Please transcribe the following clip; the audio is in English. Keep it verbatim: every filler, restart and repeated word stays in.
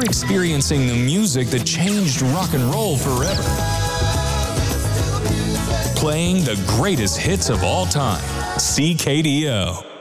you're experiencing the music that changed rock and roll forever. Playing the greatest hits of all time. C K D O.